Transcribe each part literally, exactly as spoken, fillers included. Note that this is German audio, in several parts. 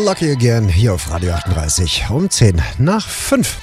Lucky Again hier auf Radio achtunddreißig um zehn nach fünf.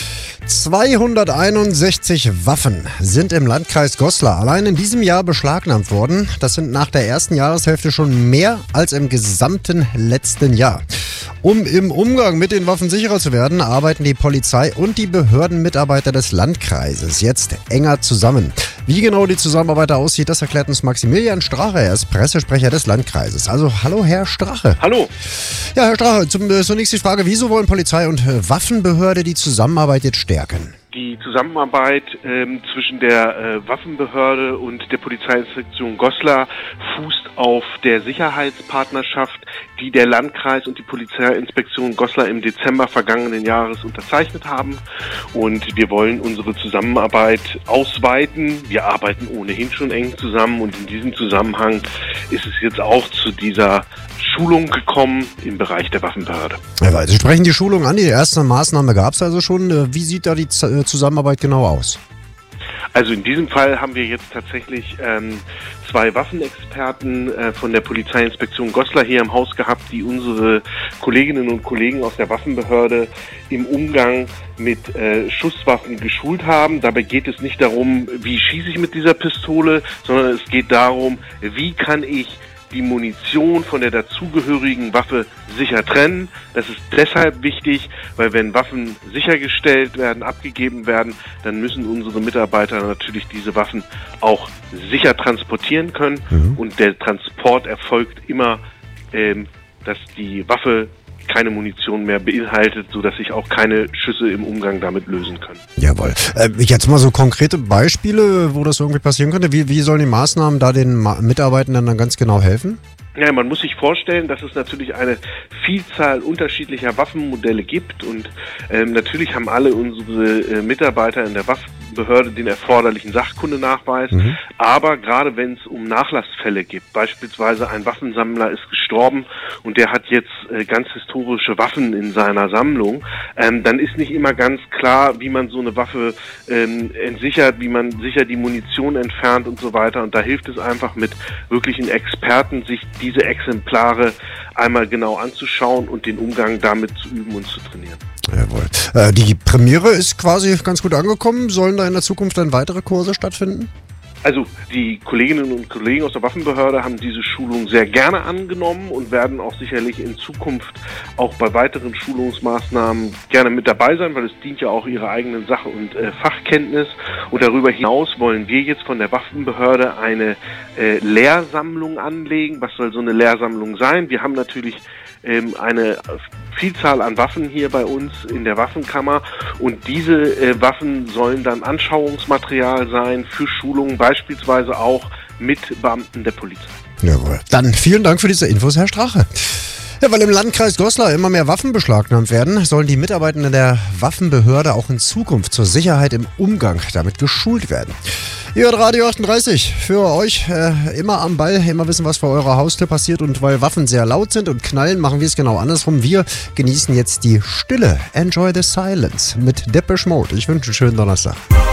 zweihunderteinundsechzig Waffen sind im Landkreis Goslar allein in diesem Jahr beschlagnahmt worden. Das sind nach der ersten Jahreshälfte schon mehr als im gesamten letzten Jahr. Um im Umgang mit den Waffen sicherer zu werden, arbeiten die Polizei und die Behördenmitarbeiter des Landkreises jetzt enger zusammen. Wie genau die Zusammenarbeit aussieht, das erklärt uns Maximilian Strache. Er ist Pressesprecher des Landkreises. Also hallo Herr Strache. Hallo. Ja, Herr Strache, zum, zunächst die Frage, wieso wollen Polizei und Waffenbehörde die Zusammenarbeit jetzt stärken? Die Zusammenarbeit ähm, zwischen der äh, Waffenbehörde und der Polizeiinspektion Goslar fußt auf der Sicherheitspartnerschaft, die der Landkreis und die Polizeiinspektion Goslar im Dezember vergangenen Jahres unterzeichnet haben. Und wir wollen unsere Zusammenarbeit ausweiten. Wir arbeiten ohnehin schon eng zusammen und in diesem Zusammenhang ist es jetzt auch zu dieser Schulung gekommen im Bereich der Waffenbehörde. Ja, Sie sprechen die Schulung an, die erste Maßnahme gab es also schon. Wie sieht da die Zusammenarbeit genau aus? Also in diesem Fall haben wir jetzt tatsächlich ähm, zwei Waffenexperten äh, von der Polizeiinspektion Goslar hier im Haus gehabt, die unsere Kolleginnen und Kollegen aus der Waffenbehörde im Umgang mit äh, Schusswaffen geschult haben. Dabei geht es nicht darum, wie schieße ich mit dieser Pistole, sondern es geht darum, wie kann ich die Munition von der dazugehörigen Waffe sicher trennen. Das ist deshalb wichtig, weil wenn Waffen sichergestellt werden, abgegeben werden, dann müssen unsere Mitarbeiter natürlich diese Waffen auch sicher transportieren können. Mhm. Und der Transport erfolgt immer, ähm, dass die Waffe keine Munition mehr beinhaltet, sodass sich auch keine Schüsse im Umgang damit lösen können. Jawohl. Äh, jetzt mal so konkrete Beispiele, wo das irgendwie passieren könnte. Wie, wie sollen die Maßnahmen da den Ma- Mitarbeitenden dann ganz genau helfen? Ja, man muss sich vorstellen, dass es natürlich eine Vielzahl unterschiedlicher Waffenmodelle gibt und ähm, natürlich haben alle unsere äh, Mitarbeiter in der Waffenbehörde den erforderlichen Sachkundenachweis, mhm. aber gerade wenn es um Nachlassfälle gibt, beispielsweise ein Waffensammler ist gestorben und der hat jetzt äh, ganz historische Waffen in seiner Sammlung, ähm, dann ist nicht immer ganz klar, wie man so eine Waffe ähm, entsichert, wie man sicher die Munition entfernt und so weiter, und da hilft es einfach mit wirklichen Experten, sich diese Exemplare einmal genau anzuschauen und den Umgang damit zu üben und zu trainieren. Jawohl. Äh, die Premiere ist quasi ganz gut angekommen. Sollen da in der Zukunft dann weitere Kurse stattfinden? Also die Kolleginnen und Kollegen aus der Waffenbehörde haben diese Schulung sehr gerne angenommen und werden auch sicherlich in Zukunft auch bei weiteren Schulungsmaßnahmen gerne mit dabei sein, weil es dient ja auch ihrer eigenen Sache und äh, Fachkenntnis. Und darüber hinaus wollen wir jetzt von der Waffenbehörde eine äh, Lehrsammlung anlegen. Was soll so eine Lehrsammlung sein? Wir haben natürlich ähm, eine Vielzahl an Waffen hier bei uns in der Waffenkammer und diese äh, Waffen sollen dann Anschauungsmaterial sein für Schulungen, beispielsweise auch mit Beamten der Polizei. Jawohl. Dann vielen Dank für diese Infos, Herr Strache. Ja, weil im Landkreis Goslar immer mehr Waffen beschlagnahmt werden, sollen die Mitarbeitenden der Waffenbehörde auch in Zukunft zur Sicherheit im Umgang damit geschult werden. Ihr hört Radio achtunddreißig, für euch äh, immer am Ball, immer wissen, was vor eurer Haustür passiert, und weil Waffen sehr laut sind und knallen, machen wir es genau andersrum. Wir genießen jetzt die Stille. Enjoy the silence mit Depeche Mode. Ich wünsche einen schönen Donnerstag.